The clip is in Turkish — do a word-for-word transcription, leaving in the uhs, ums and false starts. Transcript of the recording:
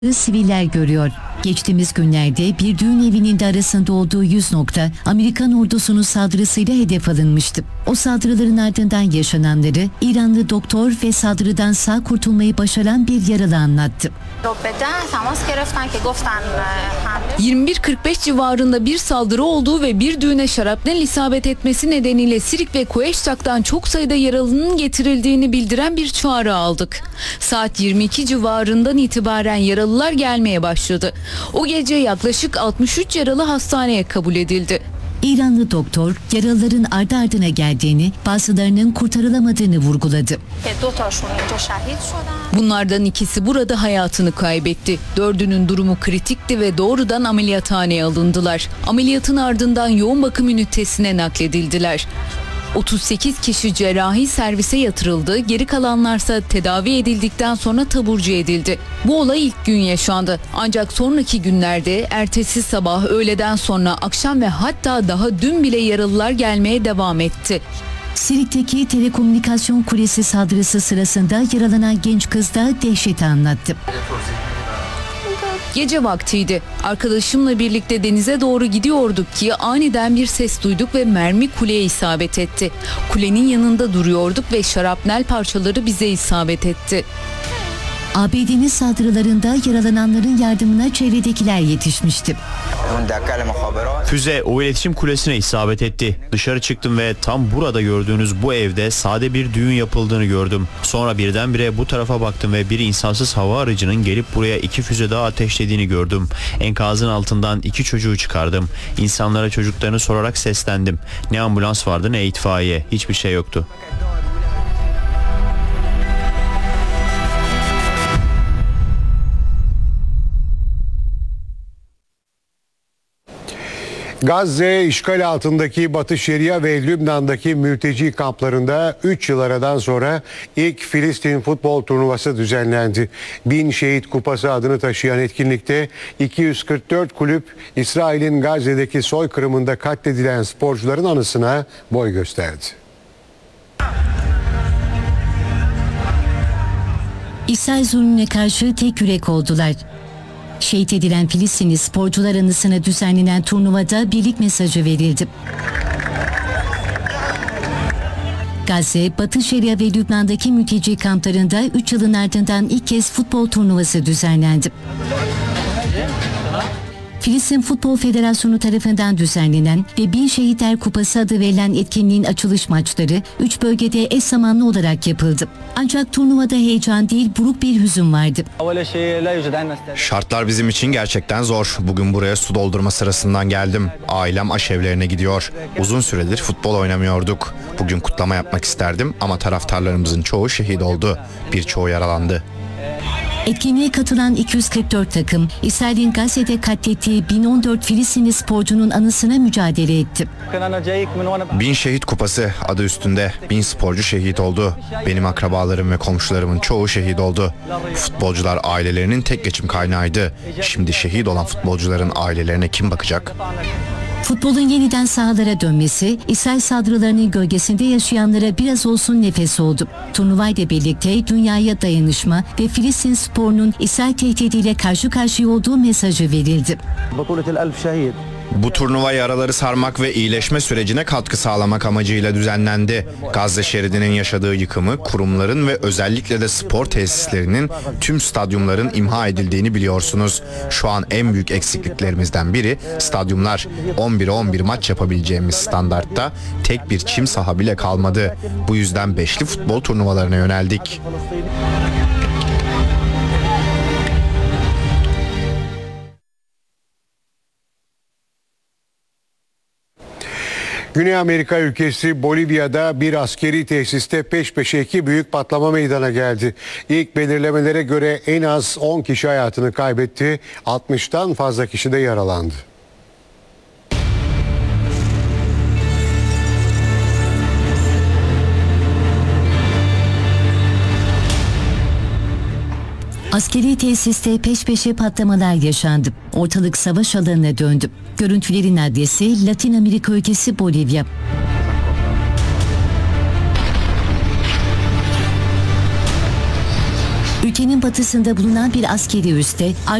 Siviller görüyor. Geçtiğimiz günlerde bir düğün evinin de arasında olduğu yüz nokta Amerikan ordusunun saldırısıyla hedef alınmıştı. O saldırıların ardından yaşananları İranlı doktor ve saldırıdan sağ kurtulmayı başaran bir yaralı anlattı. yirmi bir kırk beş civarında bir saldırı olduğu ve bir düğüne şarapnel isabet etmesi nedeniyle Sirik ve Kueştak'tan çok sayıda yaralının getirildiğini bildiren bir çağrı aldık. Saat yirmi iki civarından itibaren yaralılar gelmeye başladı. O gece yaklaşık altmış üç yaralı hastaneye kabul edildi. İranlı doktor yaralıların ardı ardına geldiğini, bazılarının kurtarılamadığını vurguladı. Bunlardan ikisi burada hayatını kaybetti. Dördünün durumu kritikti ve doğrudan ameliyathaneye alındılar. Ameliyatın ardından yoğun bakım ünitesine nakledildiler. otuz sekiz kişi cerrahi servise yatırıldı, geri kalanlarsa tedavi edildikten sonra taburcu edildi. Bu olay ilk gün yaşandı. Ancak sonraki günlerde ertesi sabah, öğleden sonra, akşam ve hatta daha dün bile yaralılar gelmeye devam etti. Sirik'teki telekomünikasyon kulesi saldırısı sırasında yaralanan genç kız da dehşeti anlattı. Gece vaktiydi. Arkadaşımla birlikte denize doğru gidiyorduk ki aniden bir ses duyduk ve mermi kuleye isabet etti. Kulenin yanında duruyorduk ve şarapnel parçaları bize isabet etti. A B D'nin saldırılarında yaralananların yardımına çevredekiler yetişmişti. Füze o iletişim kulesine isabet etti. Dışarı çıktım ve tam burada gördüğünüz bu evde sade bir düğün yapıldığını gördüm. Sonra birdenbire bu tarafa baktım ve bir insansız hava aracının gelip buraya iki füze daha ateşlediğini gördüm. Enkazın altından iki çocuğu çıkardım. İnsanlara çocuklarını sorarak seslendim. Ne ambulans vardı ne itfaiye. Hiçbir şey yoktu. Gazze işgal altındaki Batı Şeria ve Lübnan'daki mülteci kamplarında üç yıl aradan sonra ilk Filistin futbol turnuvası düzenlendi. Bin Şehit Kupası adını taşıyan etkinlikte iki yüz kırk dört kulüp İsrail'in Gazze'deki soykırımında katledilen sporcuların anısına boy gösterdi. İsrail zulmüne karşı tek yürek oldular. Şehit edilen Filistinli sporcular anısına düzenlenen turnuvada birlik mesajı verildi. Gazze, Batı Şeria ve Lübnan'daki mülteci kamplarında üç yılın ardından ilk kez futbol turnuvası düzenlendi. Filistin Futbol Federasyonu tarafından düzenlenen ve Bin Şehitler Kupası adı verilen etkinliğin açılış maçları üç bölgede eş zamanlı olarak yapıldı. Ancak turnuvada heyecan değil, buruk bir hüzün vardı. Şartlar bizim için gerçekten zor. Bugün buraya su doldurma sırasından geldim. Ailem aşevlerine gidiyor. Uzun süredir futbol oynamıyorduk. Bugün kutlama yapmak isterdim ama taraftarlarımızın çoğu şehit oldu. Birçoğu yaralandı. Etkinliğe katılan iki yüz kırk dört takım, İsrail'in Gazze'de katlettiği bin on dört Filistinli sporcunun anısına mücadele etti. Bin Şehit Kupası adı üstünde bin sporcu şehit oldu. Benim akrabalarım ve komşularımın çoğu şehit oldu. Futbolcular ailelerinin tek geçim kaynağıydı. Şimdi şehit olan futbolcuların ailelerine kim bakacak? Futbolun yeniden sahalara dönmesi, İsrail saldırılarının gölgesinde yaşayanlara biraz olsun nefes oldu. Turnuvayla birlikte dünyaya dayanışma ve Filistin sporunun İsrail tehdidiyle karşı karşıya olduğu mesajı verildi. Bu turnuva yaraları sarmak ve iyileşme sürecine katkı sağlamak amacıyla düzenlendi. Gazze şeridinin yaşadığı yıkımı, kurumların ve özellikle de spor tesislerinin, tüm stadyumların imha edildiğini biliyorsunuz. Şu an en büyük eksikliklerimizden biri stadyumlar. on bire on bir maç yapabileceğimiz standartta tek bir çim saha bile kalmadı. Bu yüzden beşli futbol turnuvalarına yöneldik. Güney Amerika ülkesi Bolivya'da bir askeri tesiste peş peşe iki büyük patlama meydana geldi. İlk belirlemelere göre en az on kişi hayatını kaybetti, altmıştan fazla kişi de yaralandı. Askeri tesiste peş peşe patlamalar yaşandı. Ortalık savaş alanına döndü. Görüntülerin adresi Latin Amerika ülkesi Bolivya. Ülkenin batısında bulunan bir askeri üste